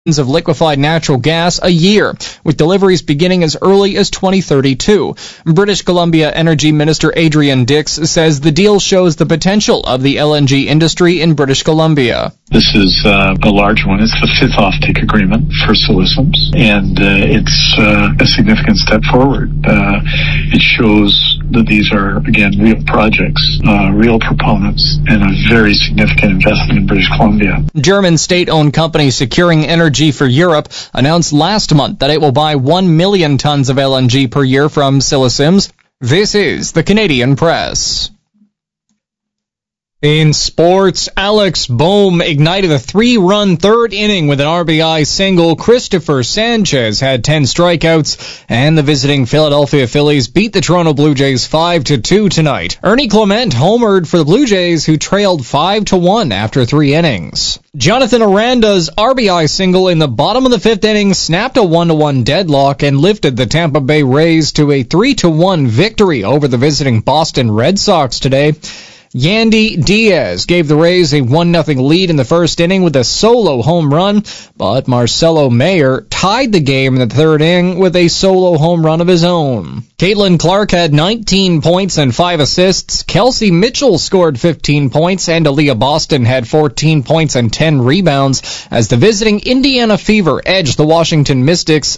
of liquefied natural gas a year, with deliveries beginning as early as 2032. British Columbia Energy Minister Adrian Dix says the deal shows the potential of the LNG industry in British Columbia. This is a large one. It's the fifth offtake agreement for Silesims, and it's a significant step forward. It shows that these are, again, real projects, real proponents, and a very significant investment in British Columbia. German state-owned company Securing Energy for Europe announced last month that it will buy 1 million tons of LNG per year from Silesims. This is the Canadian Press. In sports, Alex Bohm ignited a 3-run third inning with an RBI single. Christopher Sanchez had 10 strikeouts, and the visiting Philadelphia Phillies beat the Toronto Blue Jays 5-2 tonight. Ernie Clement homered for the Blue Jays, who trailed 5-1 after 3 innings. Jonathan Aranda's RBI single in the bottom of the 5th inning snapped a 1-1 deadlock and lifted the Tampa Bay Rays to a 3-1 victory over the visiting Boston Red Sox today. Yandy Diaz gave the Rays a 1-0 lead in the first inning with a solo home run, but Marcelo Mayer tied the game in the third inning with a solo home run of his own. Caitlin Clark had 19 points and 5 assists. Kelsey Mitchell scored 15 points, and Aaliyah Boston had 14 points and 10 rebounds as the visiting Indiana Fever edged the Washington Mystics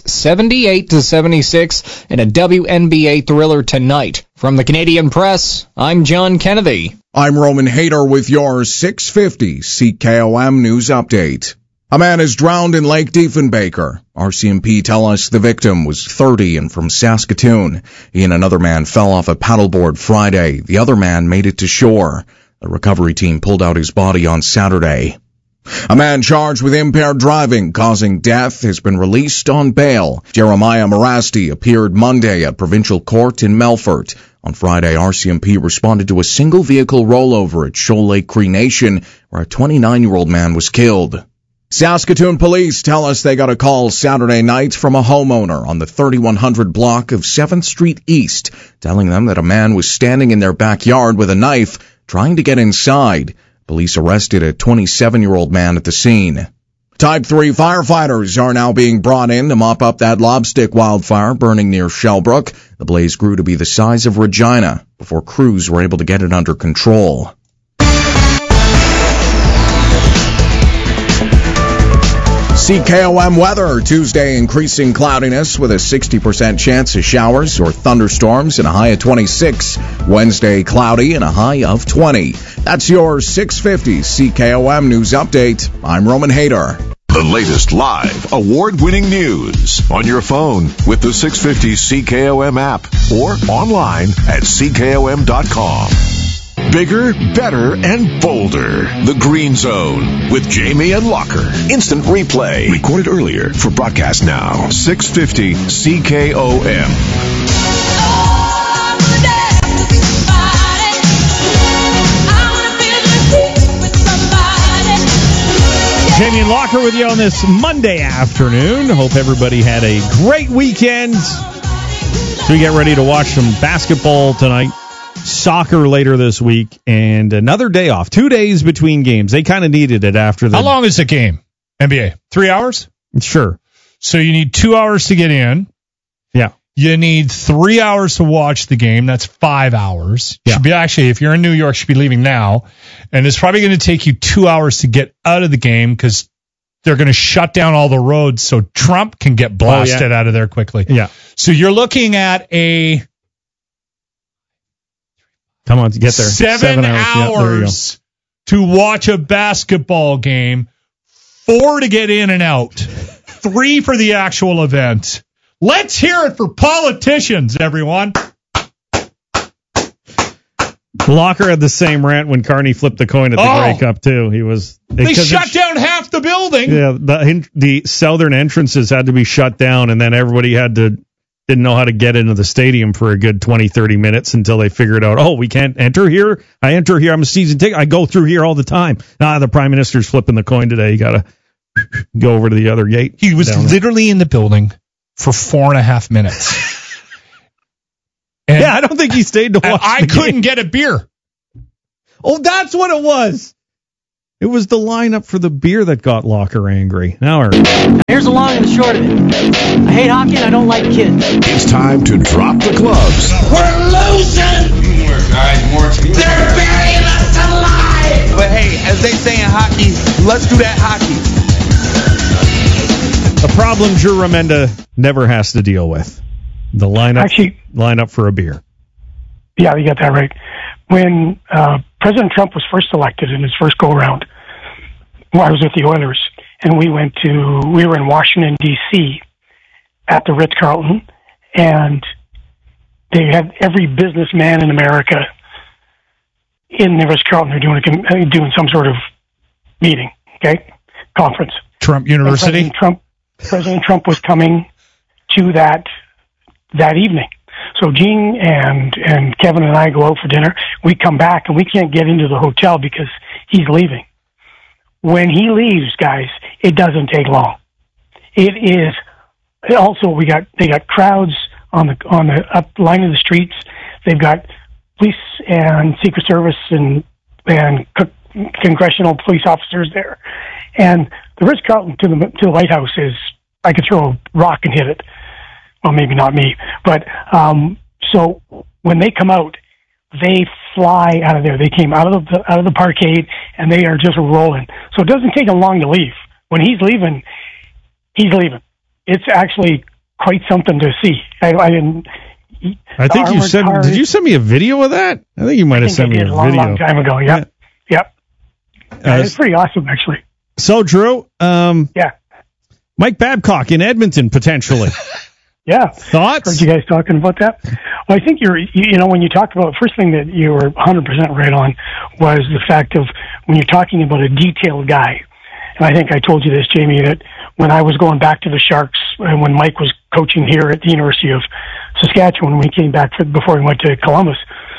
78-76 in a WNBA thriller tonight. From the Canadian Press, I'm John Kennedy. I'm Roman Hayter with your 650 CKOM News Update. A man is drowned in Lake Diefenbaker. RCMP tell us the victim was 30 and from Saskatoon. He and another man fell off a paddleboard Friday. The other man made it to shore. The recovery team pulled out his body on Saturday. A man charged with impaired driving causing death has been released on bail. Jeremiah Morasti appeared Monday at Provincial Court in Melfort. On Friday, RCMP responded to a single-vehicle rollover at Shoal Lake Cree Nation, where a 29-year-old man was killed. Saskatoon police tell us they got a call Saturday night from a homeowner on the 3100 block of 7th Street East, telling them that a man was standing in their backyard with a knife, trying to get inside. Police arrested a 27-year-old man at the scene. Type 3 firefighters are now being brought in to mop up that lobstick wildfire burning near Shellbrook. The blaze grew to be the size of Regina before crews were able to get it under control. CKOM weather. Tuesday, increasing cloudiness with a 60% chance of showers or thunderstorms and a high of 26. Wednesday, cloudy and a high of 20. That's your 650 CKOM News Update. I'm Roman Hayter. The latest live, award-winning news on your phone with the 650 CKOM app or online at CKOM.com. Bigger, better, and bolder. The Green Zone with Jamie and Locker. Instant replay. Recorded earlier for broadcast now. 650 CKOM. Jamie and Locker with you on this Monday afternoon. Hope everybody had a great weekend. So we get ready to watch some basketball tonight. Soccer later this week, and another day off. 2 days between games. They kind of needed it after the... How long is the game? NBA? 3 hours? Sure. So you need 2 hours to get in. Yeah. You need 3 hours to watch the game. That's 5 hours. Yeah. Should be actually, if you're in New York, should be leaving now. And it's probably going to take you 2 hours to get out of the game because they're going to shut down all the roads so Trump can get blasted out of there quickly. Yeah. So you're looking at a... Come on, to get there. 7 hours to watch a basketball game, 4 to get in and out, 3 for the actual event. Let's hear it for politicians, everyone. Locker had the same rant when Carney flipped the coin at the Grey Cup, too. They shut down half the building. Yeah, the southern entrances had to be shut down, and then everybody didn't know how to get into the stadium for a good 20, 30 minutes until they figured out, we can't enter here. I enter here. I'm a season ticket. I go through here all the time. The Prime Minister's flipping the coin today. You got to go over to the other gate. He was literally in the building for 4.5 minutes. And I don't think he stayed to watch the game. I couldn't get a beer. Oh, that's what it was. It was the lineup for the beer that got Locker angry. Now here's the long and the short of it. I hate hockey and I don't like kids. It's time to drop the gloves. We're losing! More, guys, more. They're burying us alive! But hey, as they say in hockey, let's do that hockey. A problem Drew Remenda never has to deal with. The lineup for a beer. Yeah, you got that right. When President Trump was first elected in his first go-around, I was with the Oilers, and we were in Washington, D.C. at the Ritz-Carlton, and they had every businessman in America in the Ritz-Carlton. They're doing some sort of meeting, conference. Trump University? President Trump was coming to that evening. So Gene and Kevin and I go out for dinner. We come back, and we can't get into the hotel because he's leaving. When he leaves, guys, it doesn't take long. It is also they got crowds on the up line of the streets. They've got police and Secret Service and congressional police officers there. And the Ritz-Carlton to the White House is, I could throw a rock and hit it. Well, maybe not me, but so when they come out, they fly out of there. They came out of the parkade, and they are just rolling. So it doesn't take them long to leave. When he's leaving, he's leaving. It's actually quite something to see. I think you said. Did you send me a video of that? I think you might have sent me a video a long time ago. Yep. It's pretty awesome, actually. So, Drew. Yeah. Mike Babcock in Edmonton potentially. Yeah. Thoughts? Heard you guys talking about that. Well, I think when you talk about, first thing that you were 100% right on was the fact of when you're talking about a detailed guy. And I think I told you this, Jamie, that when I was going back to the Sharks and when Mike was coaching here at the University of Saskatchewan, when he came back before he went to Columbus,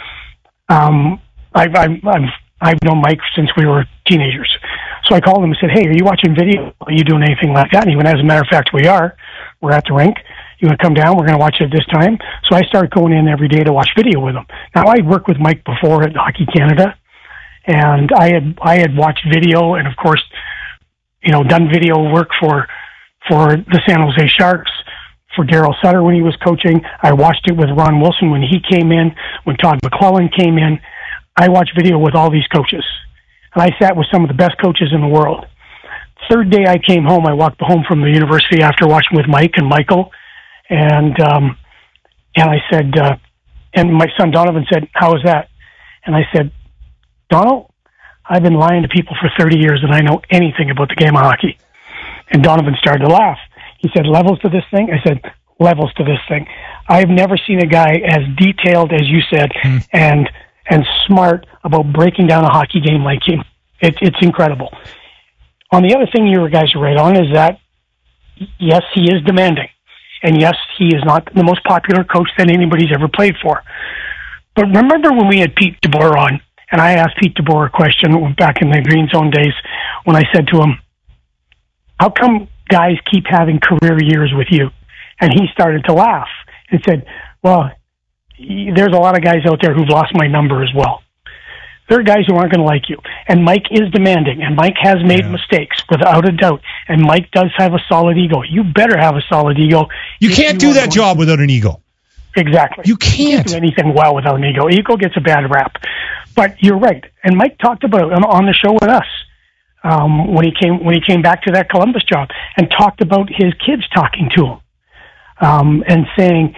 I've known Mike since we were teenagers. So I called him and said, "Hey, are you watching video? Are you doing anything like that?" And he went, "As a matter of fact, we are. We're at the rink. You want to come down? We're going to watch it this time." So I started going in every day to watch video with him. Now, I worked with Mike before at Hockey Canada, and I had watched video and, of course, done video work for the San Jose Sharks, for Daryl Sutter when he was coaching. I watched it with Ron Wilson when he came in, when Todd McClellan came in. I watched video with all these coaches, and I sat with some of the best coaches in the world. Third day I came home, I walked home from the university after watching with Mike and Michael, and I said, and my son Donovan said, "How was that?" And I said, "Donald, I've been lying to people for 30 years and I know anything about the game of hockey." And Donovan started to laugh. He said, "Levels to this thing?" I said, "Levels to this thing." I've never seen a guy as detailed as you said and smart about breaking down a hockey game like him. It's incredible. On the other thing you guys are right on is that, yes, he is demanding. And yes, he is not the most popular coach that anybody's ever played for. But remember when we had Pete DeBoer on, and I asked Pete DeBoer a question back in the Green Zone days when I said to him, "How come guys keep having career years with you?" And he started to laugh and said, "Well, there's a lot of guys out there who've lost my number as well. There are guys who aren't going to like you." And Mike is demanding, and Mike has made mistakes, without a doubt. And Mike does have a solid ego. You better have a solid ego. You can't do that job without an ego. Exactly. You can't do anything well without an ego. Ego gets a bad rap. But you're right. And Mike talked about it on the show with us when he came back to that Columbus job, and talked about his kids talking to him and saying,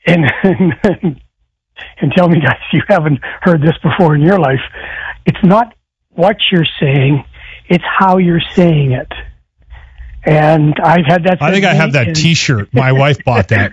and tell me, guys, you haven't heard this before in your life. It's not what you're saying, it's how you're saying it. And I've had that. I think I have that T-shirt. My wife bought that.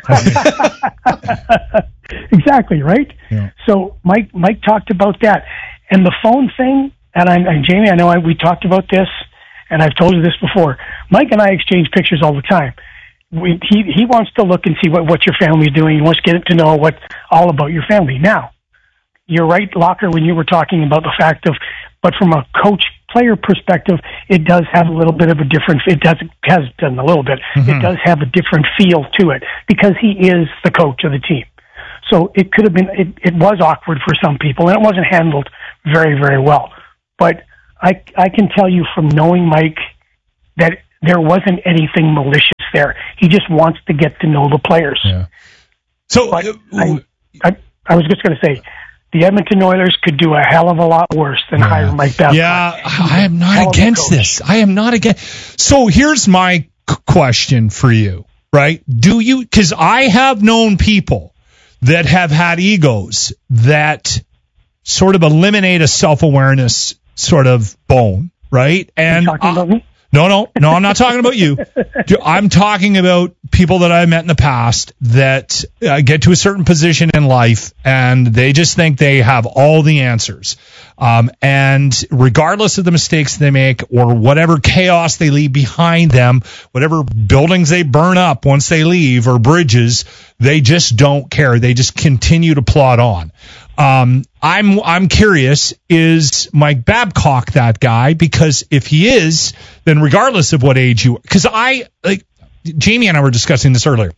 Exactly, right? Yeah. So Mike talked about that. And the phone thing, and Jamie, I know we talked about this, and I've told you this before. Mike and I exchange pictures all the time. He wants to look and see what your family's doing. He wants to get to know all about your family. Now, you're right, Locker, when you were talking about the fact of, but from a coach-player perspective, it does have a little bit of a different, it has done a little bit. Mm-hmm. It does have a different feel to it because he is the coach of the team. So it could have been, it was awkward for some people, and it wasn't handled very, very well. But I can tell you from knowing Mike that there wasn't anything malicious there. He just wants to get to know the players. Yeah. So but I was just going to say, the Edmonton Oilers could do a hell of a lot worse than hire Mike Babcock. Yeah, I am not against this. I am not against. So here's my question for you, right? Do you, because I have known people that have had egos that sort of eliminate a self-awareness sort of bone, right? And talking about me? No, I'm not talking about you. I'm talking about people that I've met in the past that get to a certain position in life and they just think they have all the answers. And regardless of the mistakes they make or whatever chaos they leave behind them, whatever buildings they burn up once they leave or bridges, they just don't care. They just continue to plod on. I'm curious, is Mike Babcock that guy? Because if he is, then regardless of what age you, because Jamie and I were discussing this earlier.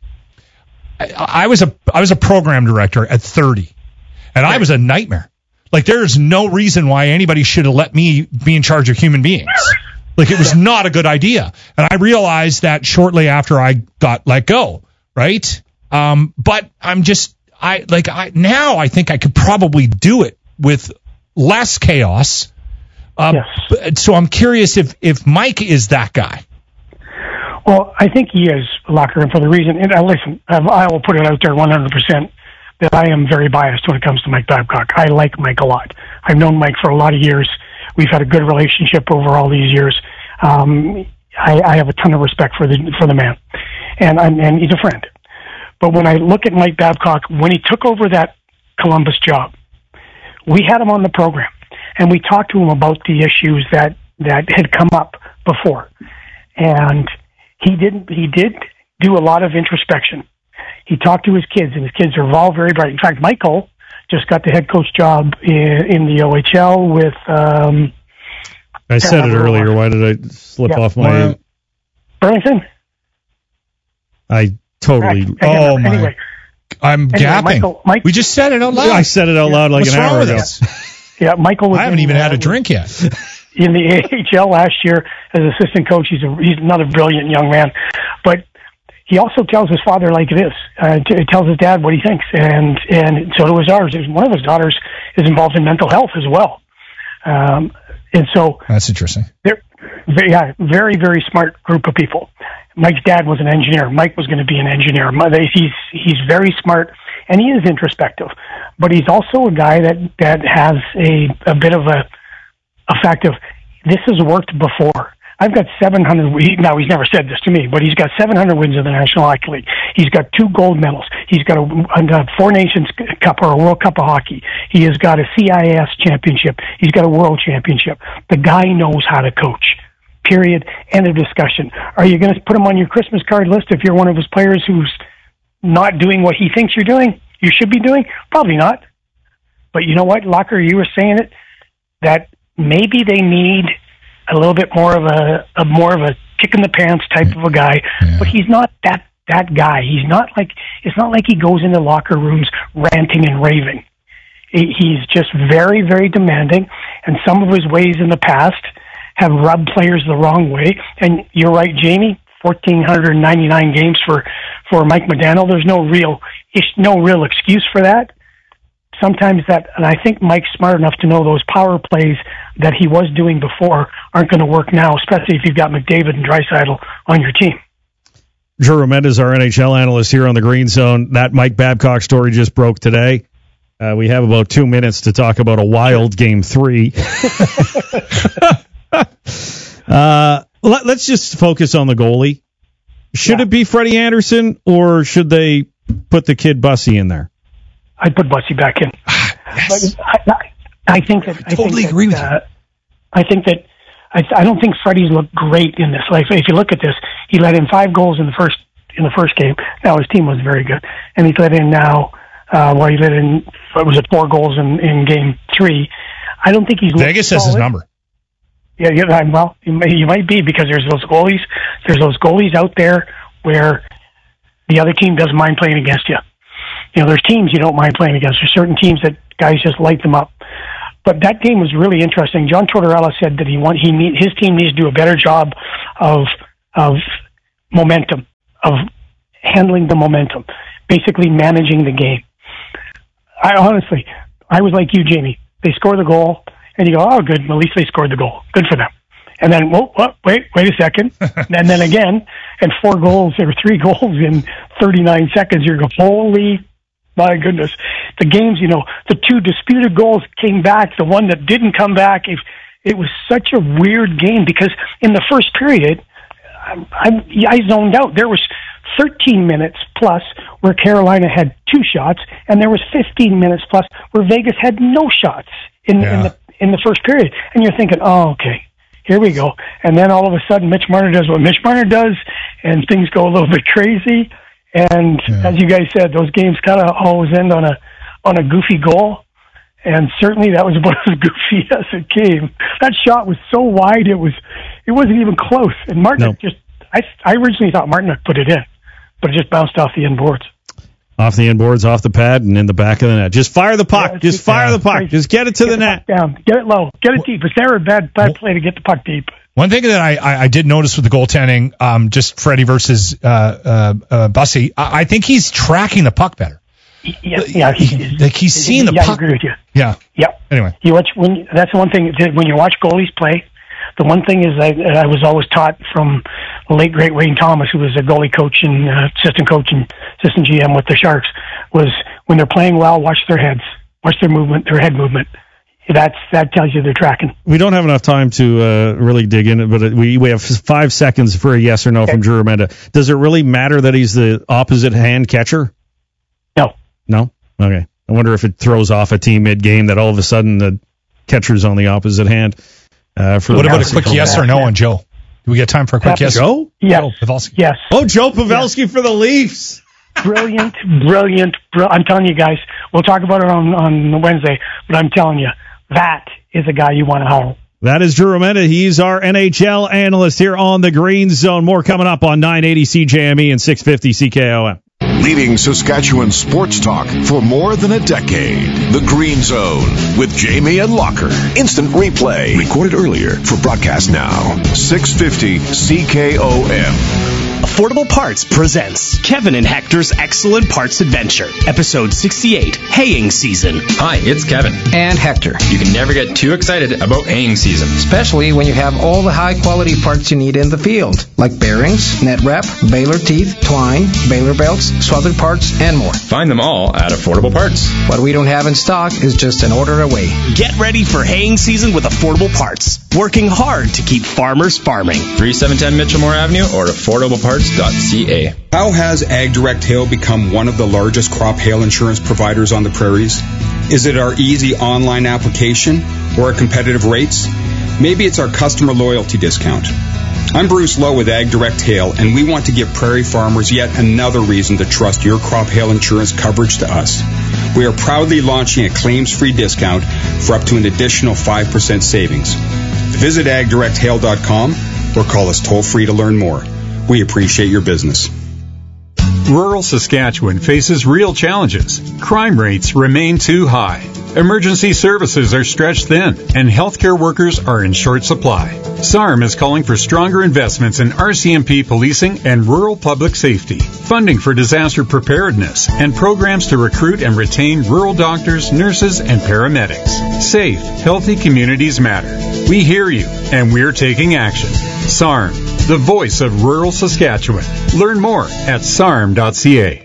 I was a program director at 30, and I was a nightmare. Like, there's no reason why anybody should have let me be in charge of human beings. Like, it was not a good idea. And I realized that shortly after I got let go, right? But I'm just, now I think I could probably do it with less chaos. Yes. So I'm curious if Mike is that guy. Well, I think he is, locker room, for the reason, and listen, I will put it out there 100% that I am very biased when it comes to Mike Babcock. I like Mike a lot. I've known Mike for a lot of years. We've had a good relationship over all these years. I have a ton of respect for the man, and he's a friend. But when I look at Mike Babcock, when he took over that Columbus job, we had him on the program, and we talked to him about the issues that had come up before. And he did do a lot of introspection. He talked to his kids, and his kids are all very bright. In fact, Michael just got the head coach job in the OHL with... I said it earlier. Why did I slip off my... Burlington? I totally... Oh, my... Anyway, I'm gapping. Mike, we just said it out loud. I said it out loud like What's an hour ago. Yeah, Michael was... I haven't even had a drink yet. In the AHL last year as assistant coach. He's another brilliant young man. But he also tells his father like it is. Tells his dad what he thinks. And so do his daughters. One of his daughters is involved in mental health as well. And so... That's interesting. They're very, very smart group of people. Mike's dad was an engineer. Mike was going to be an engineer. He's very smart, and he is introspective. But he's also a guy that has a bit of a fact of, this has worked before. I've got 700, now he's never said this to me, but he's got 700 wins in the National Hockey League. He's got 2 gold medals. He's got a Four Nations Cup or a World Cup of Hockey. He has got a CIS championship. He's got a World Championship. The guy knows how to coach. Period. End of discussion. Are you going to put him on your Christmas card list if you're one of his players who's not doing what he thinks you're doing? You should be doing? Probably not. But you know what, Locker, you were saying it, that maybe they need a little bit more of a kick in the pants type of a guy, but he's not that guy. He's not like, it's not like he goes into locker rooms ranting and raving. He's just very, very demanding, and some of his ways in the past have rubbed players the wrong way. And you're right, Jamie, 1,499 games for Mike Modano. There's no real excuse for that. Sometimes that, and I think Mike's smart enough to know those power plays that he was doing before aren't going to work now, especially if you've got McDavid and Draisaitl on your team. Drew Remenda is our NHL analyst here on the Green Zone. That Mike Babcock story just broke today. We have about 2 minutes to talk about a wild Game 3. Let's just focus on the goalie. Should it be Freddie Anderson, or should they put the kid Bussy in there? I'd put Bussy back in. Yes. I think that I totally agree with you. I don't think Freddie's looked great in this. Like, if you look at this, he let in 5 goals in the first game. Now his team was very good, and he's let in now. He let in 4 goals in Game 3. I don't think he's Vegas says his number. Yeah. Well, you might be, because there's those goalies. There's those goalies out there where the other team doesn't mind playing against you. You know, there's teams you don't mind playing against. There's certain teams that guys just light them up. But that game was really interesting. John Tortorella said that his team needs to do a better job of momentum, of handling the momentum, basically managing the game. I was like you, Jamie. They score the goal, and you go, oh, good, at least they scored the goal. Good for them. And then, wait a second. And then again, and 3 goals in 39 seconds. You go, holy my goodness. The games, the 2 disputed goals came back. The one that didn't come back, it was such a weird game because in the first period, I zoned out. There was 13 minutes plus where Carolina had 2 shots, and there was 15 minutes plus where Vegas had no shots in the first period. And you're thinking, oh, okay, here we go. And then all of a sudden, Mitch Marner does what Mitch Marner does, and things go a little bit crazy. And as you guys said, those games kind of always end on a goofy goal. And certainly that was about as goofy as it came. That shot was so wide, it wasn't even close. And Martin I originally thought Martin had put it in, but it just bounced off the end boards. Off the end boards, off the pad, and in the back of the net. Just fire the puck. Just fire the puck. Just get it to the net. Down. Get it low. Get it deep. It's never a bad play to get the puck deep. One thing that I did notice with the goaltending, just Freddie versus Bussy, I think he's tracking the puck better. Yeah, he's seeing the puck. I agree with you. Yeah. Yep. Anyway, that's one thing. When you watch goalies play, the one thing is I was always taught from the late great Wayne Thomas, who was a goalie coach and assistant coach and assistant GM with the Sharks, was when they're playing well, watch their heads, watch their movement, their head movement. That tells you they're tracking. We don't have enough time to really dig in, but we have 5 seconds for a yes or no from Drew Armenda. Does it really matter that he's the opposite hand catcher? No? Okay. I wonder if it throws off a team mid-game that all of a sudden the catcher's on the opposite hand. What about a quick yes or no on Joe? Do we get time for a quick yes? Joe? Yes. Pavelski. Yes. Oh, Joe Pavelski for the Leafs. Brilliant. I'm telling you guys, we'll talk about it on Wednesday, but I'm telling you, that is a guy you want to hire. That is Drew Armenda. He's our NHL analyst here on the Green Zone. More coming up on 980 CJME and 650 CKOM. Leading Saskatchewan sports talk for more than a decade. The Green Zone with Jamie and Locker. Instant replay. Recorded earlier for broadcast now. 650 CKOM. Affordable Parts presents Kevin and Hector's Excellent Parts Adventure, Episode 68, Haying Season. Hi, it's Kevin. And Hector. You can never get too excited about haying season. Especially when you have all the high-quality parts you need in the field, like bearings, net wrap, baler teeth, twine, baler belts, swathered parts, and more. Find them all at Affordable Parts. What we don't have in stock is just an order away. Get ready for haying season with Affordable Parts. Working hard to keep farmers farming. 3710 Mitchellmore Avenue or affordableparts.ca. How has AgDirect Hail become one of the largest crop hail insurance providers on the prairies? Is it our easy online application or our competitive rates? Maybe it's our customer loyalty discount. I'm Bruce Lowe with AgDirect Hail, and we want to give prairie farmers yet another reason to trust your crop hail insurance coverage to us. We are proudly launching a claims-free discount for up to an additional 5% savings. Visit agdirecthail.com or call us toll-free to learn more. We appreciate your business. Rural Saskatchewan faces real challenges. Crime rates remain too high. Emergency services are stretched thin, and healthcare workers are in short supply. SARM is calling for stronger investments in RCMP policing and rural public safety, funding for disaster preparedness, and programs to recruit and retain rural doctors, nurses, and paramedics. Safe, healthy communities matter. We hear you, and we're taking action. SARM, the voice of rural Saskatchewan. Learn more at sarm.ca.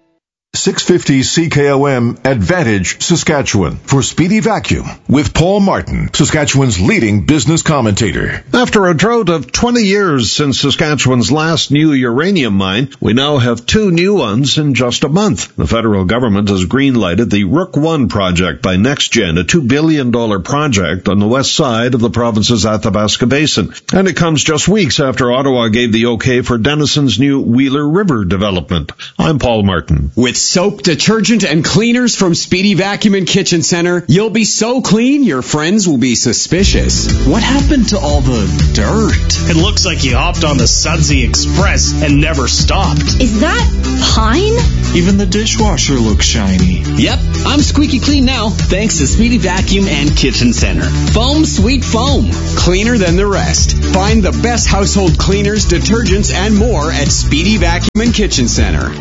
650 CKOM Advantage Saskatchewan for Speedy Vacuum with Paul Martin, Saskatchewan's leading business commentator. After a drought of 20 years since Saskatchewan's last new uranium mine, we now have 2 new ones in just a month. The federal government has green-lighted the Rook I project by NextGen, a $2 billion project on the west side of the province's Athabasca Basin. And it comes just weeks after Ottawa gave the okay for Denison's new Wheeler River development. I'm Paul Martin. With Soap, detergent, and cleaners from Speedy Vacuum and Kitchen Center. You'll be so clean, your friends will be suspicious. What happened to all the dirt? It looks like you hopped on the Sudsy Express and never stopped. Is that pine? Even the dishwasher looks shiny. Yep, I'm squeaky clean now, thanks to Speedy Vacuum and Kitchen Center. Foam, sweet foam. Cleaner than the rest. Find the best household cleaners, detergents, and more at Speedy Vacuum and Kitchen Center.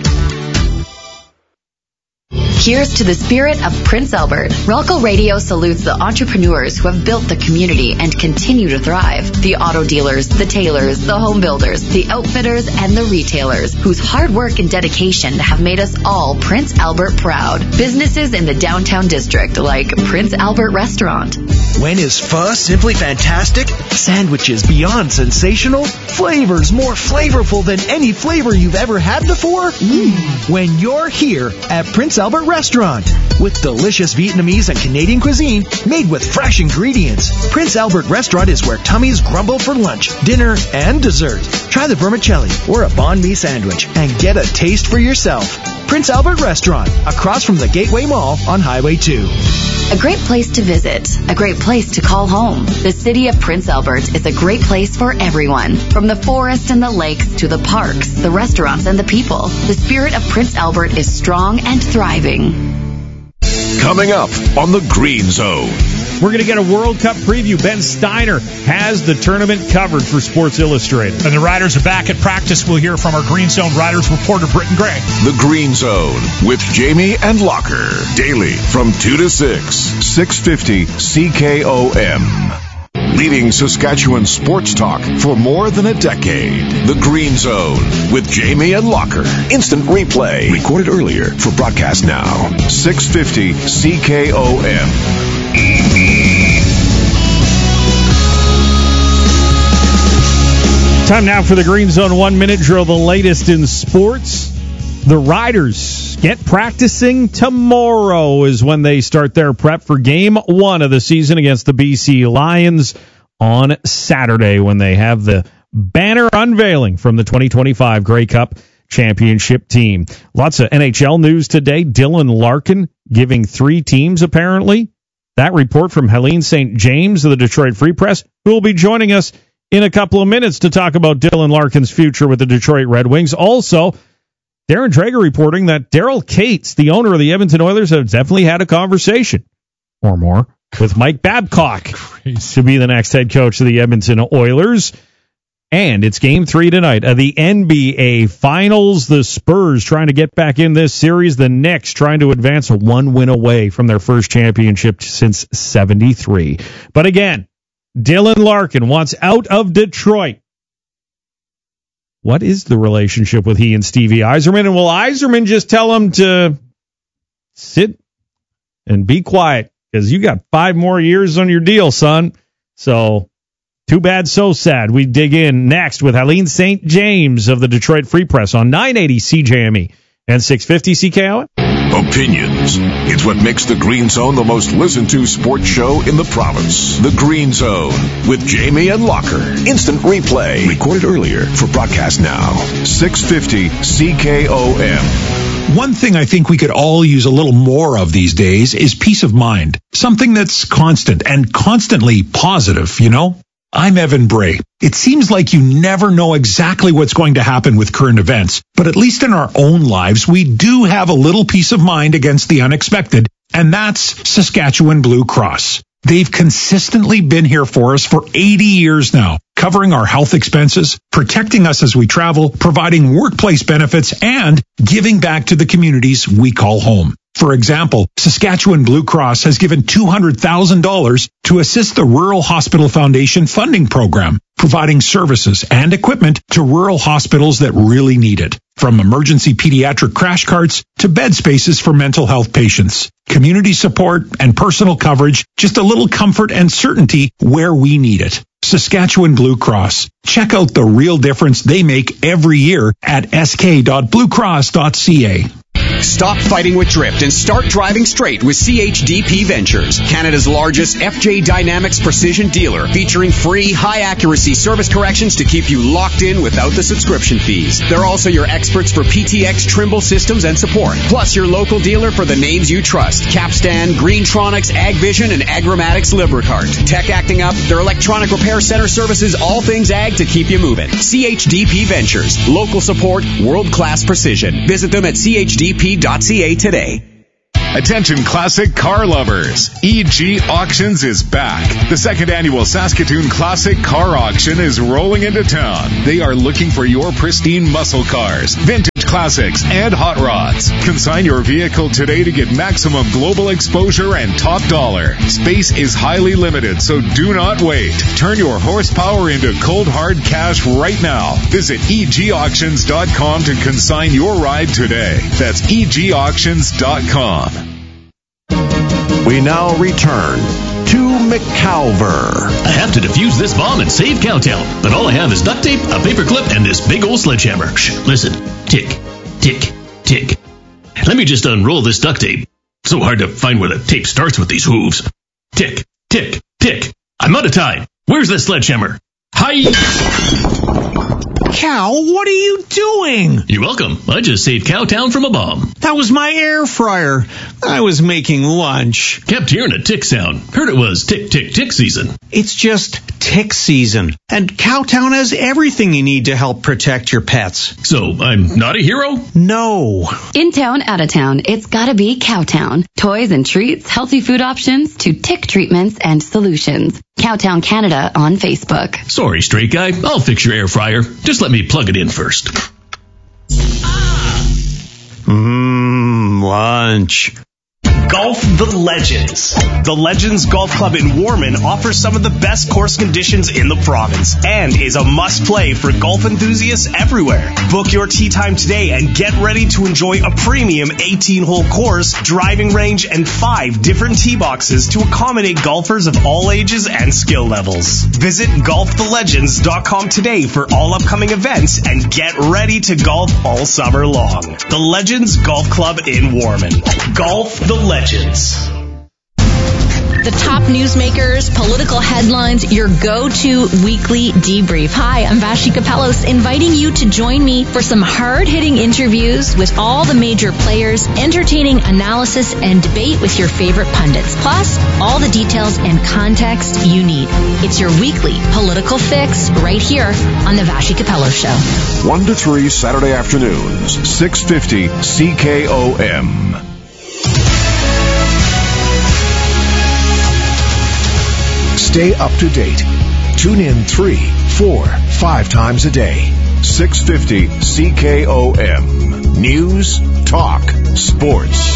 Here's to the spirit of Prince Albert. Ralco Radio salutes the entrepreneurs who have built the community and continue to thrive. The auto dealers, the tailors, the home builders, the outfitters, and the retailers whose hard work and dedication have made us all Prince Albert proud. Businesses in the downtown district like Prince Albert Restaurant. When is pho simply fantastic? Sandwiches beyond sensational? Flavors more flavorful than any flavor you've ever had before? When you're here at Prince Albert Restaurant with delicious Vietnamese and Canadian cuisine made with fresh ingredients. Prince Albert Restaurant is where tummies grumble for lunch, dinner, and dessert. Try the vermicelli or a banh mi sandwich and get a taste for yourself. Prince Albert Restaurant, across from the Gateway Mall on Highway 2. A great place to visit, a great place to call home. The city of Prince Albert is a great place for everyone. From the forest and the lakes to the parks, the restaurants, and the people, the spirit of Prince Albert is strong and thriving. Coming up on the Green Zone. We're going to get a World Cup preview. Ben Steiner has the tournament covered for Sports Illustrated. And the Riders are back at practice. We'll hear from our Green Zone Riders reporter, Britton Gray. The Green Zone with Jamie and Locker. Daily from 2 to 6. 650 CKOM. Leading Saskatchewan sports talk for more than a decade. The Green Zone with Jamie and Locker. Instant replay. Recorded earlier for broadcast now. 650 CKOM. Time now for the Green Zone 1-minute drill, the latest in sports. The Riders get practicing tomorrow is when they start their prep for Game 1 of the season against the BC Lions on Saturday when they have the banner unveiling from the 2025 Grey Cup championship team. Lots of NHL news today. Dylan Larkin giving 3 teams, apparently. That report from Helene St. James of the Detroit Free Press, who will be joining us in a couple of minutes to talk about Dylan Larkin's future with the Detroit Red Wings. Also, Darren Drager reporting that Daryl Cates, the owner of the Edmonton Oilers, have definitely had a conversation or more with Mike Babcock to be the next head coach of the Edmonton Oilers. And it's Game 3 tonight of the NBA Finals. The Spurs trying to get back in this series. The Knicks trying to advance a 1 win away from their first championship since '73. But again, Dylan Larkin wants out of Detroit. What is the relationship with he and Stevie Yzerman? And will Yzerman just tell him to sit and be quiet? Because you got 5 more years on your deal, son. So, too bad, so sad. We dig in next with Helene St. James of the Detroit Free Press on 980 CJME and 650 CKOM. Opinions. It's what makes the Green Zone the most listened to sports show in the province. The Green Zone with Jamie and Locker. Instant replay. Recorded earlier for broadcast now. 650 CKOM. One thing I think we could all use a little more of these days is peace of mind. Something that's constant and constantly positive, you know? I'm Evan Bray. It seems like you never know exactly what's going to happen with current events, but at least in our own lives, we do have a little peace of mind against the unexpected, and that's Saskatchewan Blue Cross. They've consistently been here for us for 80 years now, covering our health expenses, protecting us as we travel, providing workplace benefits, and giving back to the communities we call home. For example, Saskatchewan Blue Cross has given $200,000 to assist the Rural Hospital Foundation funding program, providing services and equipment to rural hospitals that really need it. From emergency pediatric crash carts to bed spaces for mental health patients, community support and personal coverage, just a little comfort and certainty where we need it. Saskatchewan Blue Cross. Check out the real difference they make every year at sk.bluecross.ca. Stop fighting with drift and start driving straight with CHDP Ventures, Canada's largest FJ Dynamics precision dealer, featuring free, high-accuracy service corrections to keep you locked in without the subscription fees. They're also your experts for PTX Trimble systems and support, plus your local dealer for the names you trust: Capstan, Greentronics, AgVision, and Agramatics Lubricart. Tech acting up, their electronic repair center services all things ag to keep you moving. CHDP Ventures, local support, world-class precision. Visit them at chdp.ca today. Attention classic car lovers. EG Auctions is back. The second annual Saskatoon Classic Car Auction is rolling into town. They are looking for your pristine muscle cars, vintage classics, and hot rods. Consign your vehicle today to get maximum global exposure and top dollar. Space is highly limited, so do not wait. Turn your horsepower into cold hard cash right now. Visit egauctions.com to consign your ride today. That's egauctions.com. We now return to McCalver. I have to defuse this bomb and save Cowtown, but all I have is duct tape, a paper clip, and this big old sledgehammer. Shh, listen. Tick, tick, tick. Let me just unroll this duct tape. So hard to find where the tape starts with these hooves. Tick, tick, tick. I'm out of time. Where's the sledgehammer? Hi! Cal, what are you doing? You're welcome. I just saved Cowtown from a bomb. That was my air fryer. I was making lunch. Kept hearing a tick sound. Heard it was tick, tick, tick season. It's just tick season. And Cowtown has everything you need to help protect your pets. So I'm not a hero? No. In town, out of town, it's gotta be Cowtown. Toys and treats, healthy food options, to tick treatments and solutions. Cowtown Canada on Facebook. Sorry, straight guy. I'll fix your air fryer. Just let me plug it in first. Lunch. Golf the Legends. The Legends Golf Club in Warman offers some of the best course conditions in the province and is a must-play for golf enthusiasts everywhere. Book your tee time today and get ready to enjoy a premium 18-hole course, driving range, and 5 different tee boxes to accommodate golfers of all ages and skill levels. Visit golfthelegends.com today for all upcoming events and get ready to golf all summer long. The Legends Golf Club in Warman. Golf the Legends. The top newsmakers, political headlines, your go-to weekly debrief. Hi, I'm Vashi Kapelos, inviting you to join me for some hard-hitting interviews with all the major players, entertaining analysis and debate with your favorite pundits, plus all the details and context you need. It's your weekly political fix right here on the Vashi Kapelos Show. 1 to 3 Saturday afternoons, 650 CKOM. Stay up to date. Tune in 3, 4, 5 times a day. 650 CKOM. News, talk, sports.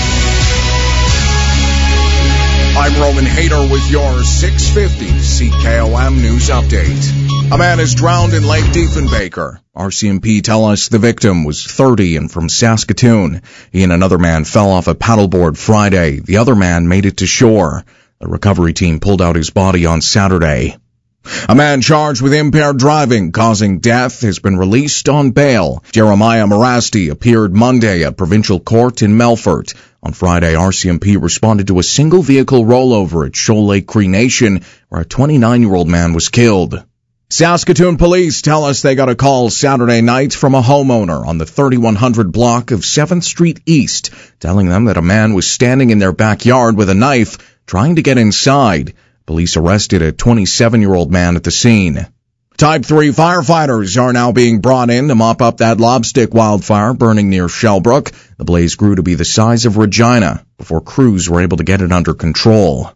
I'm Roman Hader with your 650 CKOM News Update. A man is drowned in Lake Diefenbaker. RCMP tell us the victim was 30 and from Saskatoon. He and another man fell off a paddleboard Friday. The other man made it to shore. The recovery team pulled out his body on Saturday. A man charged with impaired driving causing death has been released on bail. Jeremiah Morasti appeared Monday at Provincial Court in Melfort. On Friday, RCMP responded to a single vehicle rollover at Shoal Lake Cree Nation where a 29-year-old man was killed. Saskatoon police tell us they got a call Saturday night from a homeowner on the 3100 block of 7th Street East, telling them that a man was standing in their backyard with a knife trying to get inside. Police arrested a 27-year-old man at the scene. Type 3 firefighters are now being brought in to mop up that lobstick wildfire burning near Shellbrook. The blaze grew to be the size of Regina before crews were able to get it under control.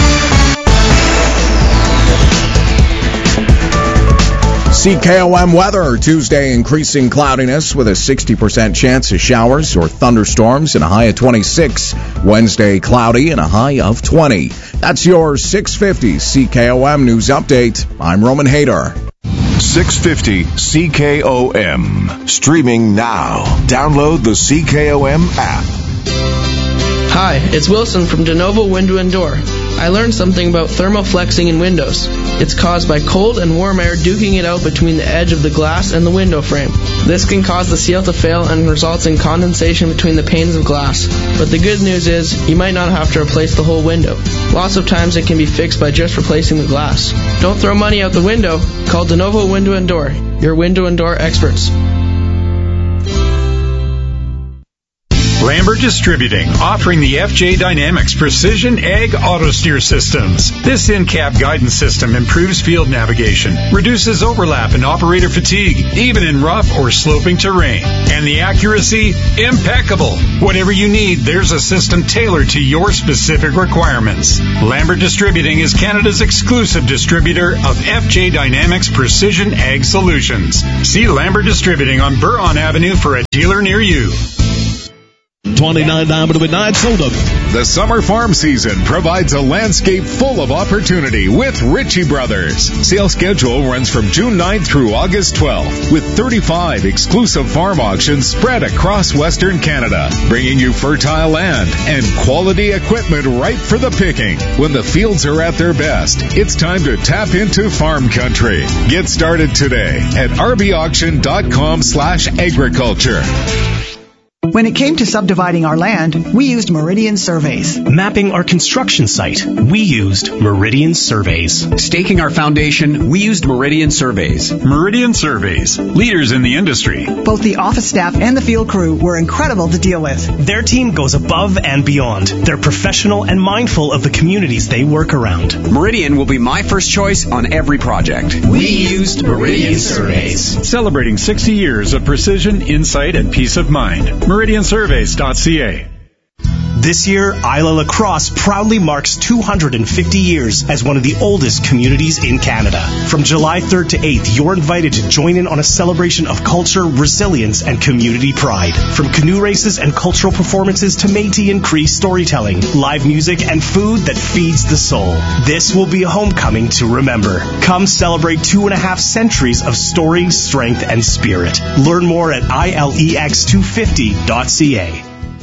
CKOM weather. Tuesday, increasing cloudiness with a 60% chance of showers or thunderstorms and a high of 26. Wednesday, cloudy and a high of 20. That's your 650 CKOM News Update. I'm Roman Hader. 650 CKOM. Streaming now. Download the CKOM app. Hi, it's Wilson from DeNovo Window and Door. I learned something about thermoflexing in windows. It's caused by cold and warm air duking it out between the edge of the glass and the window frame. This can cause the seal to fail and results in condensation between the panes of glass. But the good news is, you might not have to replace the whole window. Lots of times it can be fixed by just replacing the glass. Don't throw money out the window. Call DeNovo Window and Door, your window and door experts. Lambert Distributing, offering the FJ Dynamics Precision Ag Auto Steer Systems. This in-cab guidance system improves field navigation, reduces overlap and operator fatigue, even in rough or sloping terrain. And the accuracy, impeccable. Whatever you need, there's a system tailored to your specific requirements. Lambert Distributing is Canada's exclusive distributor of FJ Dynamics Precision Ag Solutions. See Lambert Distributing on Buron Avenue for a dealer near you. 29 midnight sold up. The summer farm season provides a landscape full of opportunity with Ritchie Brothers. Sales schedule runs from June 9th through August 12th with 35 exclusive farm auctions spread across Western Canada, bringing you fertile land and quality equipment ripe for the picking. When the fields are at their best, it's time to tap into farm country. Get started today at rbauction.com/agriculture. When it came to subdividing our land, we used Meridian Surveys. Mapping our construction site, we used Meridian Surveys. Staking our foundation, we used Meridian Surveys. Meridian Surveys, leaders in the industry. Both the office staff and the field crew were incredible to deal with. Their team goes above and beyond. They're professional and mindful of the communities they work around. Meridian will be my first choice on every project. We used Meridian Surveys. Celebrating 60 years of precision, insight, and peace of mind. MeridianSurveys.ca. This year, Isla Lacrosse proudly marks 250 years as one of the oldest communities in Canada. From July 3rd to 8th, you're invited to join in on a celebration of culture, resilience, and community pride. From canoe races and cultural performances to Métis and Cree storytelling, live music, and food that feeds the soul. This will be a homecoming to remember. Come celebrate 2.5 centuries of story, strength, and spirit. Learn more at ilex250.ca.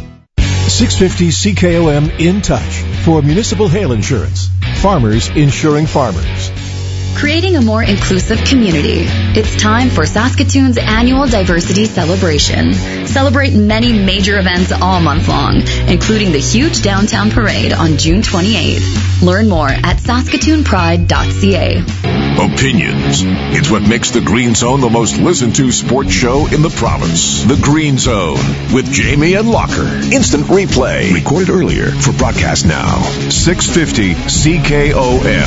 650 CKOM in touch for municipal hail insurance. Farmers insuring farmers. Creating a more inclusive community. It's time for Saskatoon's annual diversity celebration. Celebrate many major events all month long, including the huge downtown parade on June 28th. Learn more at saskatoonpride.ca. Opinions. It's what makes the Green Zone the most listened to sports show in the province. The Green Zone with Jamie and Locker. Instant replay. Recorded earlier for broadcast now. 650 CKOM.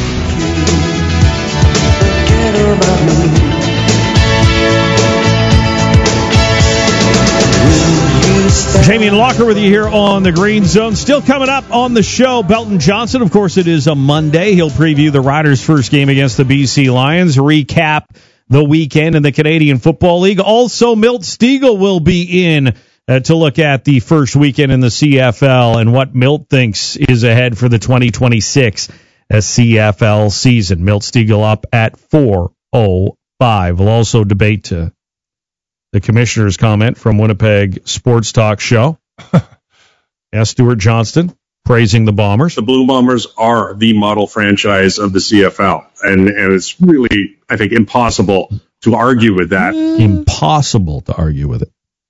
Jamie and Locker with you here on the Green Zone. Still coming up on the show, Belton Johnson. Of course, it is a Monday. He'll preview the Riders' first game against the BC Lions, recap the weekend in the Canadian Football League. Also, Milt Stegall will be in to look at the first weekend in the CFL and what Milt thinks is ahead for the 2026 CFL season. Milt Stegall up at 4:05. We'll also debate the commissioner's comment from Winnipeg Sports Talk Show. Stuart Johnston praising the Bombers. The Blue Bombers are the model franchise of the CFL, and it's really, I think, impossible to argue with that. Impossible to argue with it.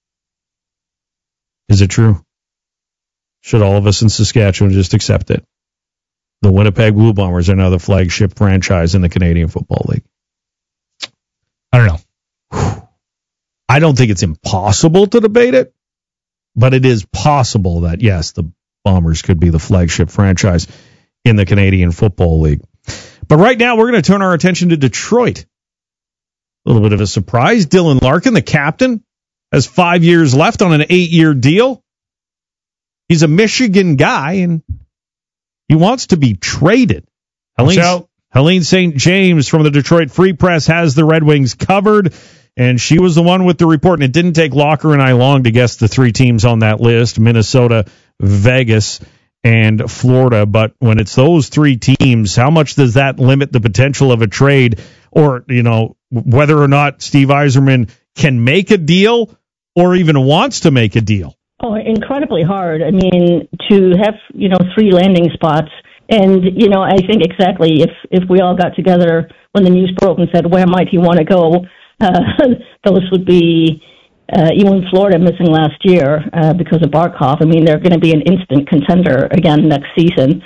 Is it true? Should all of us in Saskatchewan just accept it? The Winnipeg Blue Bombers are now the flagship franchise in the Canadian Football League. I don't know. I don't think it's impossible to debate it, but it is possible that, yes, the Bombers could be the flagship franchise in the Canadian Football League. But right now, we're going to turn our attention to Detroit. A little bit of a surprise. Dylan Larkin, the captain, has 5 years left on an 8-year deal. He's a Michigan guy, and he wants to be traded. Helene St. James from the Detroit Free Press has the Red Wings covered, and she was the one with the report. And it didn't take Locker and I long to guess the three teams on that list, Minnesota, Vegas, and Florida. But when it's those three teams, how much does that limit the potential of a trade, or, you know, whether or not Steve Yzerman can make a deal or even wants to make a deal? Oh, incredibly hard. I mean, to have, three landing spots And, I think exactly if we all got together when the news broke and said, where might he want to go, those would be, even Florida missing last year because of Barkov. I mean, they're going to be an instant contender again next season.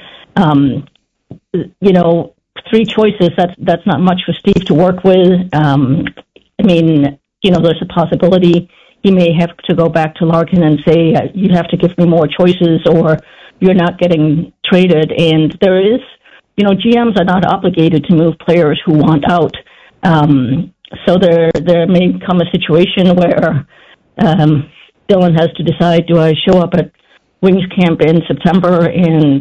3 choices, that's not much for Steve to work with. There's a possibility he may have to go back to Larkin and say, you have to give me more choices or you're not getting traded. And there is, GMs are not obligated to move players who want out. So there may come a situation where Dylan has to decide, do I show up at Wings camp in September and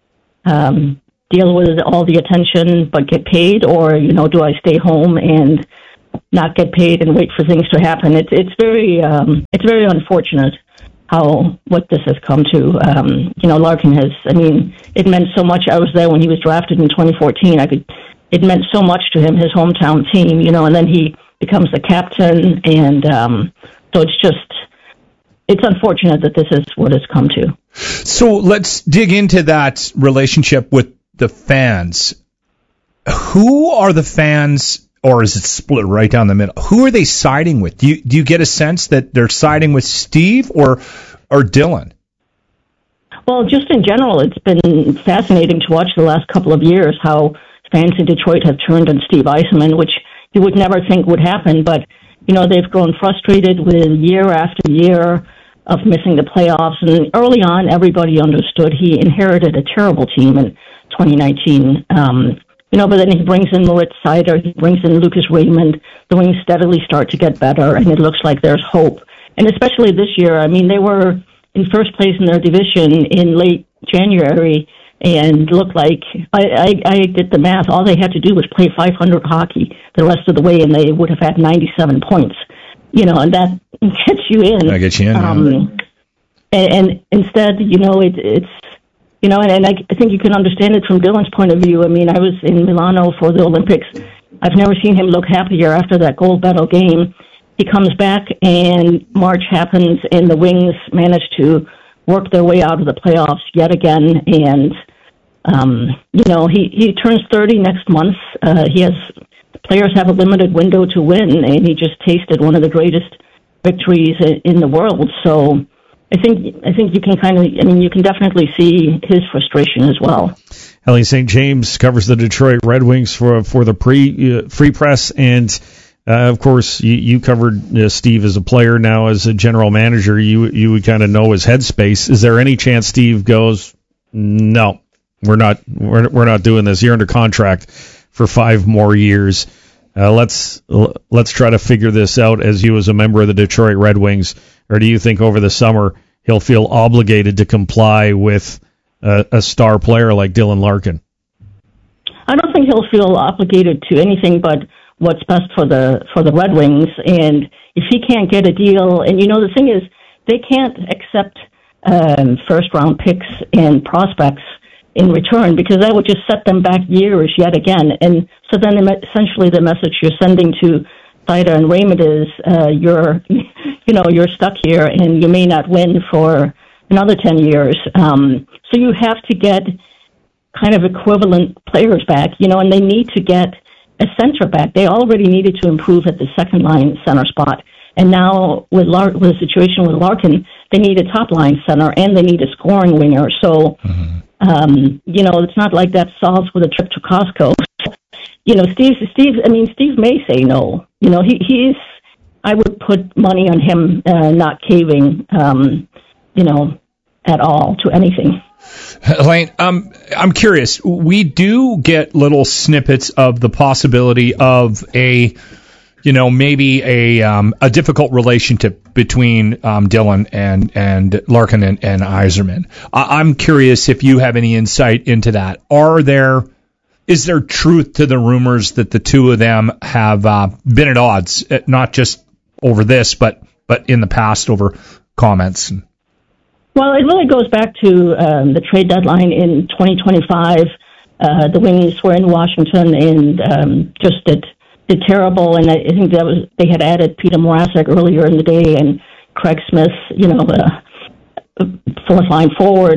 deal with all the attention but get paid, or, do I stay home and not get paid and wait for things to happen? It's very unfortunate what this has come to. Larkin has, it meant so much. I was there when he was drafted in 2014. It meant so much to him, his hometown team, and then he becomes the captain. And so it's unfortunate that this is what it's come to. So let's dig into that relationship with the fans. Who are the fans, or is it split right down the middle? Who are they siding with? Do you get a sense that they're siding with Steve or Dylan? Well, just in general, it's been fascinating to watch the last couple of years how fans in Detroit have turned on Steve Yzerman, which you would never think would happen. But, they've grown frustrated with year after year of missing the playoffs. And early on, everybody understood he inherited a terrible team in 2019. But then he brings in Moritz Seider, he brings in Lucas Raymond. The Wings steadily start to get better, and it looks like there's hope. And especially this year, they were in first place in their division in late January, and looked like, I did the math, all they had to do was play 500 hockey the rest of the way, and they would have had 97 points. And that gets you in. That gets you in. And instead, it's... and I think you can understand it from Dylan's point of view. I was in Milano for the Olympics. I've never seen him look happier after that gold medal game. He comes back, and March happens, and the Wings manage to work their way out of the playoffs yet again. And, he turns 30 next month. Players have a limited window to win, and he just tasted one of the greatest victories in the world. So I think you can you can definitely see his frustration as well. Helene St. James covers the Detroit Red Wings for the Free Press, and of course you covered Steve as a player. Now as a general manager, you would kind of know his headspace. Is there any chance Steve goes, no, we're not doing this. You're under contract for 5 more years. Let's try to figure this out as you as a member of the Detroit Red Wings. Or do you think over the summer he'll feel obligated to comply with a star player like Dylan Larkin? I don't think he'll feel obligated to anything but what's best for the Red Wings. And if he can't get a deal, and the thing is, they can't accept first-round picks and prospects in return, because that would just set them back years yet again. And so then essentially the message you're sending to Seider and Raymond is you're stuck here and you may not win for another 10 years. So you have to get kind of equivalent players back, and they need to get a center back. They already needed to improve at the second line center spot. And now with the situation with Larkin, they need a top line center and they need a scoring winger. So, it's not like that solves with a trip to Costco. Steve may say no. He's, I would put money on him not caving, at all to anything. Helene, I'm curious. We do get little snippets of the possibility of maybe a difficult relationship between Dylan and Larkin and Yzerman. I'm curious if you have any insight into that. Is there truth to the rumors that the two of them have been at odds, not just over this, but in the past over comments? Well, it really goes back to the trade deadline in 2025. The Wings were in Washington and just did terrible, and I think they had added Peter Mrazek earlier in the day and Craig Smith, fourth line forward, and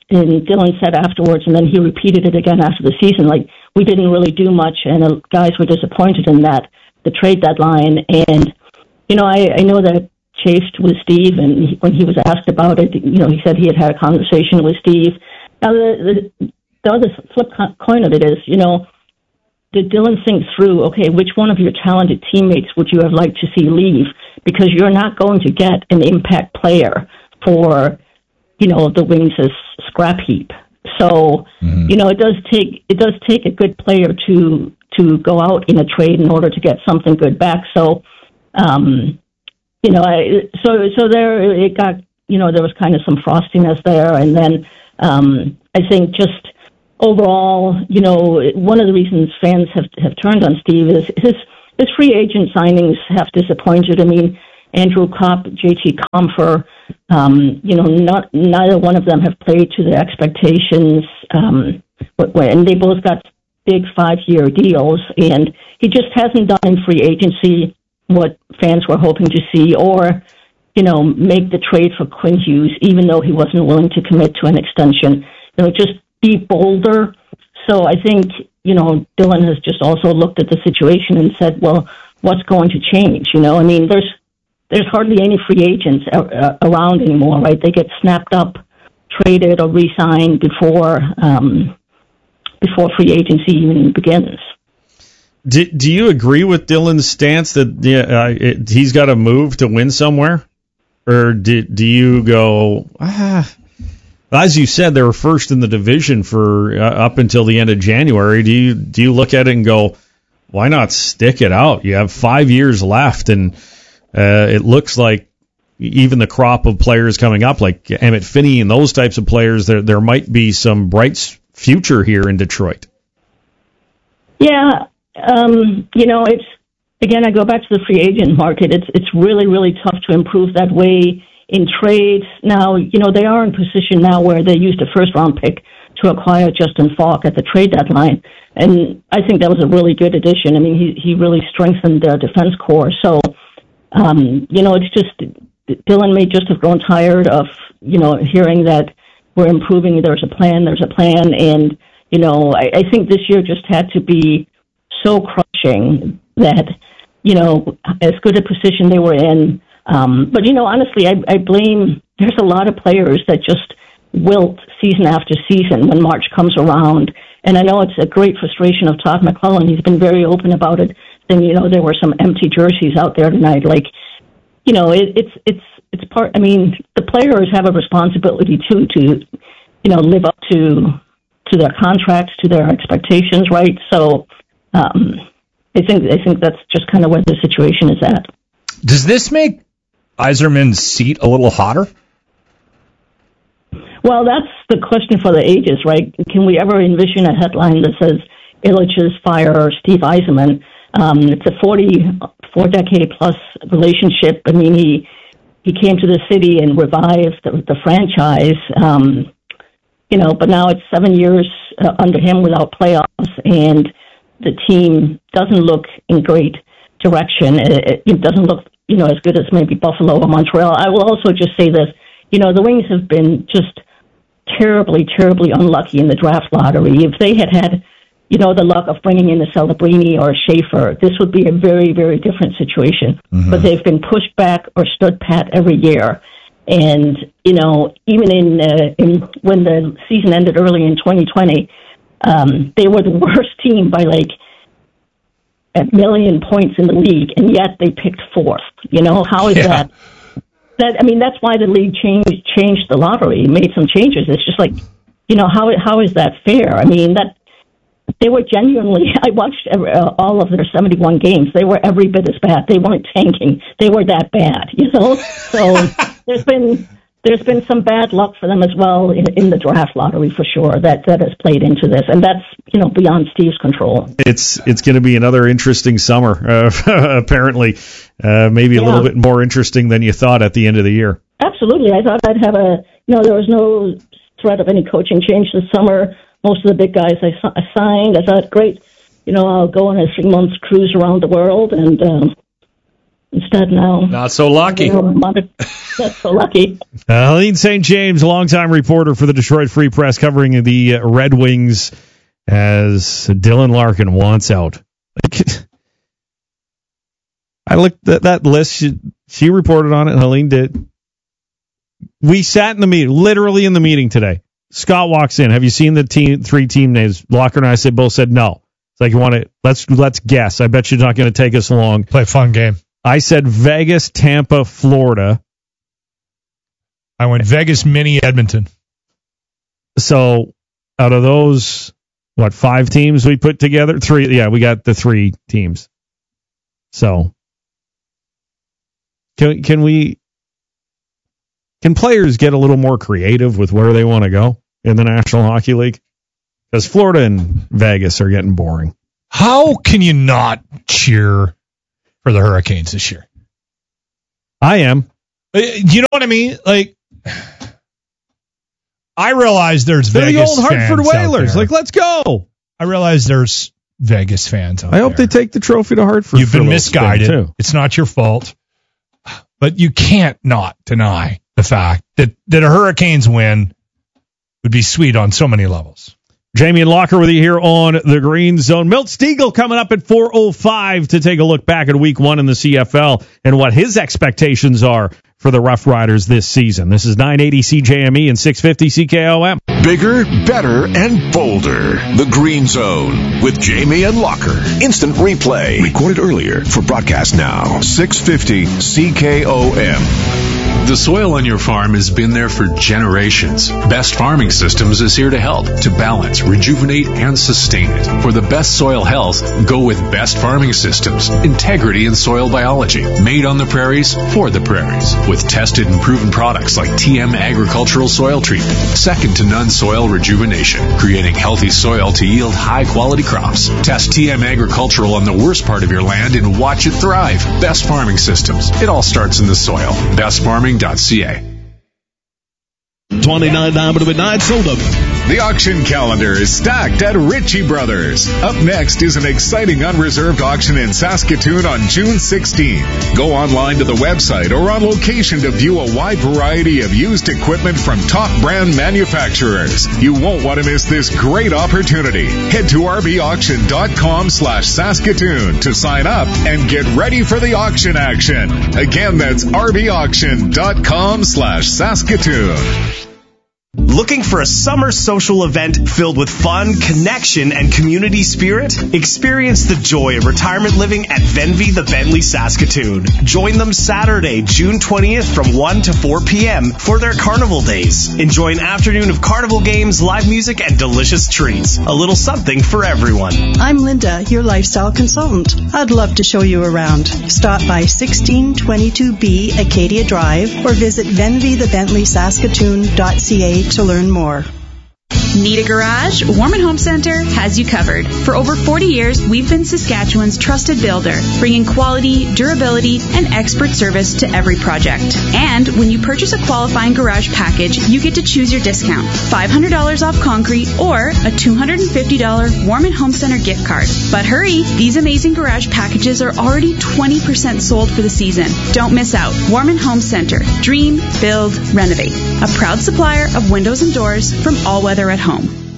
and Dylan said afterwards, and then he repeated it again after the season, like, we didn't really do much, and guys were disappointed in that, the trade deadline. And, you know, I know that chafed with Steve, and when he was asked about it, you know, he said he had a conversation with Steve. Now, the other flip coin of it is, you know, did Dylan think through, okay, which one of your talented teammates would you have liked to see leave? Because you're not going to get an impact player for, you know, the Wings' scrap heap. So, you know, it does take a good player to go out in a trade in order to get something good back. So, you know, so there it got, you know, there was kind of some frostiness there, and then I think just overall, you know, one of the reasons fans have turned on Steve is his free agent signings have disappointed. I mean, Andrew Kopp, JT Compher, you know, neither one of them have played to their expectations, and they both got big 5-year deals, and he just hasn't done in free agency what fans were hoping to see, or, you know, make the trade for Quinn Hughes, even though he wasn't willing to commit to an extension. You know, just be bolder. So I think, you know, Dylan has just also looked at the situation and said, well, what's going to change? You know, I mean, there's hardly any free agents around anymore, right? They get snapped up, traded, or re-signed before free agency even begins. Do you agree with Dylan's stance that he's got to move to win somewhere? Or do you go, as you said, they were first in the division for up until the end of January. Do you look at it and go, why not stick it out? You have 5 years left, and it looks like even the crop of players coming up, like Emmett Finney and those types of players, there might be some bright future here in Detroit. Yeah, you know, it's, again, I go back to the free agent market. It's really, really tough to improve that way in trades. Now, you know, they are in position now where they used a first-round pick to acquire Justin Falk at the trade deadline, and I think that was a really good addition. I mean, he really strengthened their defense core. So, you know, it's just, Dylan may just have grown tired of, you know, hearing that we're improving, there's a plan, and, you know, I think this year just had to be so crushing that, you know, as good a position they were in. But, you know, honestly, I blame, there's a lot of players that just wilt season after season when March comes around. And I know it's a great frustration of Todd McClellan. He's been very open about it, saying, you know, there were some empty jerseys out there tonight. Like, you know, it's part, I mean, the players have a responsibility too to, you know, live up to their contracts, to their expectations, right? So, I think that's just kind of where the situation is at. Does this make Yzerman's seat a little hotter? Well, that's the question for the ages, right? Can we ever envision a headline that says Ilitch's fire Steve Yzerman? It's a 44-decade-plus relationship. I mean, he came to the city and revived the franchise, you know, but now it's 7 years under him without playoffs, and the team doesn't look in great direction. It doesn't look, you know, as good as maybe Buffalo or Montreal. I will also just say this, you know, the Wings have been just terribly, terribly unlucky in the draft lottery. If they had, you know, the luck of bringing in a Celebrini or a Schaefer, this would be a very, very different situation. Mm-hmm. But they've been pushed back or stood pat every year. And, you know, even in when the season ended early in 2020, they were the worst team by like 1 million points in the league, and yet they picked fourth. You know, how is that? I mean, that's why the league changed the lottery, made some changes. It's just like, you know, how is that fair? I mean, that they were genuinely, I watched all of their 71 games. They were every bit as bad. They weren't tanking. They were that bad, you know? So there's been some bad luck for them as well in the draft lottery for sure that has played into this, and that's, you know, beyond Steve's control. It's going to be another interesting summer, apparently, maybe a little bit more interesting than you thought at the end of the year. Absolutely, I thought I'd have there was no threat of any coaching change this summer. Most of the big guys I signed, I thought, great, you know, I'll go on a 3-month cruise around the world, and instead now. Not so lucky. Not so lucky. Helene St. James, longtime reporter for the Detroit Free Press, covering the Red Wings as Dylan Larkin wants out. I looked at that list. She reported on it, and Helene did. We sat in the meeting, literally in the meeting today. Scott walks in. Have you seen the three team names? Locker and I both said no. It's like, you want to, let's guess. I bet you're not going to take us long. Play a fun game. I said Vegas, Tampa, Florida. I went Vegas, Mini, Edmonton. So out of those, 5 teams we put together? 3. Yeah, we got the 3 teams. So can players get a little more creative with where they want to go in the National Hockey League? Because Florida and Vegas are getting boring. How can you not cheer for the Hurricanes this year? I am. You know what I mean? Like, I realize there's They're Vegas the old Hartford fans Whalers. out there. Let's go. I realize there's Vegas fans out there. I hope they take the trophy to Hartford. You've been misguided. Too. It's not your fault. But you can't not deny the fact that a Hurricanes win would be sweet on so many levels. Jamie and Locker with you here on the Green Zone. Milt Stiegel coming up at 4:05 to take a look back at Week 1 in the CFL and what his expectations are for the Rough Riders this season. This is 980 CJME and 650 CKOM. Bigger, better, and bolder. The Green Zone with Jamie and Locker. Instant replay. Recorded earlier for broadcast now. 650 CKOM. The soil on your farm has been there for generations. Best Farming Systems is here to help, to balance, rejuvenate, and sustain it. For the best soil health, go with Best Farming Systems. Integrity in soil biology. Made on the prairies, for the prairies. With tested and proven products like TM Agricultural Soil Treatment. Second to none soil rejuvenation. Creating healthy soil to yield high-quality crops. Test TM Agricultural on the worst part of your land and watch it thrive. Best Farming Systems. It all starts in the soil. BestFarming.ca. $29 to midnight sold up. The auction calendar is stacked at Ritchie Brothers. Up next is an exciting unreserved auction in Saskatoon on June 16th. Go online to the website or on location to view a wide variety of used equipment from top brand manufacturers. You won't want to miss this great opportunity. Head to rbauction.com/Saskatoon to sign up and get ready for the auction action. Again, that's rbauction.com/Saskatoon. Looking for a summer social event filled with fun, connection, and community spirit? Experience the joy of retirement living at Venvy the Bentley Saskatoon. Join them Saturday, June 20th from 1 to 4 p.m. for their carnival days. Enjoy an afternoon of carnival games, live music, and delicious treats. A little something for everyone. I'm Linda, your lifestyle consultant. I'd love to show you around. Stop by 1622B Acadia Drive or visit venvythebentleysaskatoon.ca to learn more. Need a garage? Warman Home Center has you covered. For over 40 years, we've been Saskatchewan's trusted builder, bringing quality, durability, and expert service to every project. And when you purchase a qualifying garage package, you get to choose your discount. $500 off concrete or a $250 Warman Home Center gift card. But hurry, these amazing garage packages are already 20% sold for the season. Don't miss out. Warman Home Center. Dream, build, renovate. A proud supplier of windows and doors from All Weather at Home.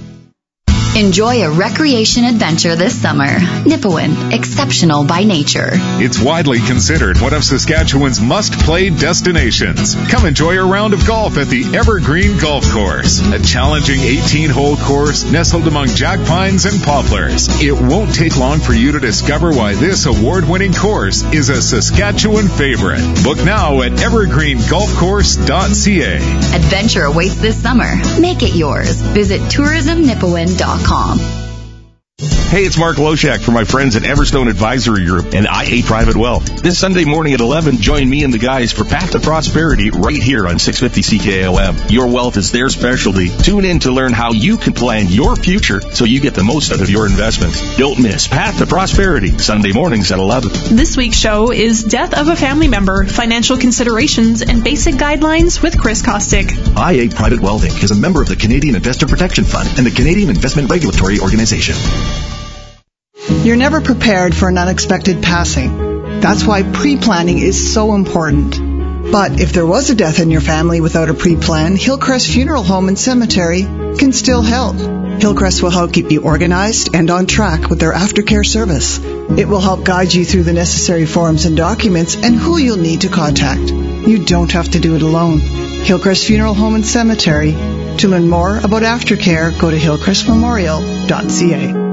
Enjoy a recreation adventure this summer. Nipawin, exceptional by nature. It's widely considered one of Saskatchewan's must-play destinations. Come enjoy a round of golf at the Evergreen Golf Course, a challenging 18-hole course nestled among jack pines and poplars. It won't take long for you to discover why this award-winning course is a Saskatchewan favorite. Book now at evergreengolfcourse.ca. Adventure awaits this summer. Make it yours. Visit tourismnipawin.com. Hey, it's Mark Loshak for my friends at Everstone Advisory Group and IA Private Wealth. This Sunday morning at 11, join me and the guys for Path to Prosperity right here on 650 CKOM. Your wealth is their specialty. Tune in to learn how you can plan your future so you get the most out of your investments. Don't miss Path to Prosperity, Sunday mornings at 11. This week's show is Death of a Family Member, Financial Considerations, and Basic Guidelines with Chris Kostick. IA Private Wealth Inc. is a member of the Canadian Investor Protection Fund and the Canadian Investment Regulatory Organization. You're never prepared for an unexpected passing. That's why pre-planning is so important. But if there was a death in your family without a pre-plan, Hillcrest Funeral Home and Cemetery can still help. Hillcrest will help keep you organized and on track with their aftercare service. It will help guide you through the necessary forms and documents and who you'll need to contact. You don't have to do it alone. Hillcrest Funeral Home and Cemetery. To learn more about aftercare, go to hillcrestmemorial.ca.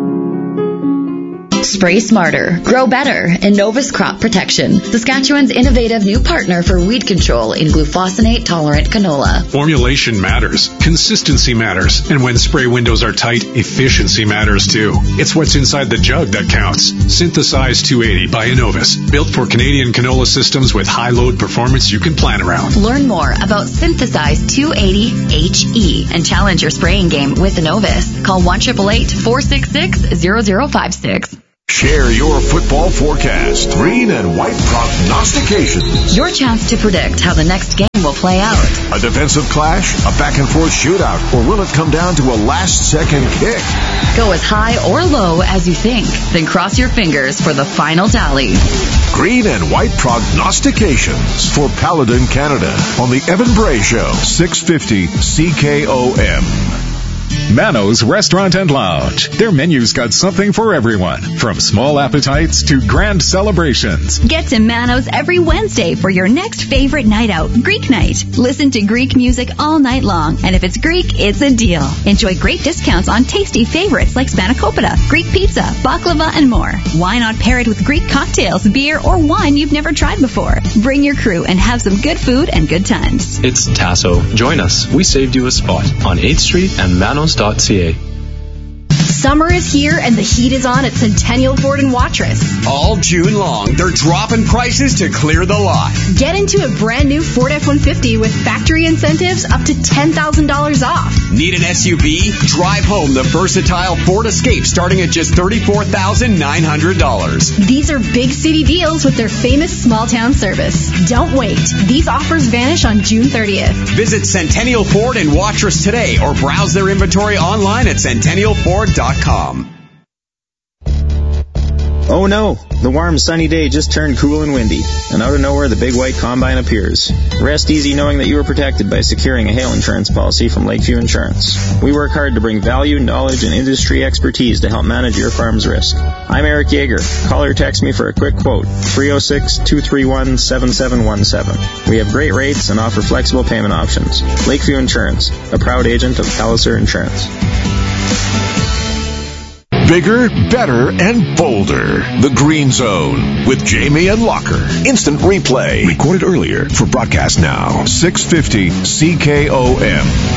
Spray smarter, grow better, and Novus Crop Protection, Saskatchewan's innovative new partner for weed control in glufosinate-tolerant canola. Formulation matters, consistency matters, and when spray windows are tight, efficiency matters too. It's what's inside the jug that counts. Synthesize 280 by Innovis, built for Canadian canola systems with high load performance you can plan around. Learn more about Synthesize 280 HE and challenge your spraying game with Innovis. Call 1-888-466-0056. Share your football forecast. Green and white prognostications. Your chance to predict how the next game will play out. A defensive clash, a back-and-forth shootout, or will it come down to a last-second kick? Go as high or low as you think, then cross your fingers for the final tally. Green and white prognostications for Paladin Canada on the Evan Bray Show, 650 CKOM. Mano's Restaurant and Lounge. Their menu's got something for everyone, from small appetites to grand celebrations. Get to Mano's every Wednesday for your next favorite night out, Greek night. Listen to Greek music all night long, and if it's Greek, it's a deal. Enjoy great discounts on tasty favorites like spanakopita, Greek pizza, baklava, and more. Why not pair it with Greek cocktails, beer, or wine you've never tried before? Bring your crew and have some good food and good times. It's Tasso. Join us. We saved you a spot on 8th Street and Manos.ca. Summer is here and the heat is on at Centennial Ford in Watrous. All June long, they're dropping prices to clear the lot. Get into a brand new Ford F-150 with factory incentives up to $10,000 off. Need an SUV? Drive home the versatile Ford Escape starting at just $34,900. These are big city deals with their famous small town service. Don't wait. These offers vanish on June 30th. Visit Centennial Ford in Watrous today or browse their inventory online at centennialford.com. Oh no, the warm sunny day just turned cool and windy, and out of nowhere the big white combine appears. Rest easy knowing that you are protected by securing a hail insurance policy from Lakeview Insurance. We work hard to bring value, knowledge, and industry expertise to help manage your farm's risk. I'm Eric Yeager. Call or text me for a quick quote, 306-231-7717. We have great rates and offer flexible payment options. Lakeview Insurance, a proud agent of Palliser Insurance. Bigger, better, and bolder. The Green Zone with Jamie and Locker. Instant replay. Recorded earlier for broadcast now. 650 CKOM.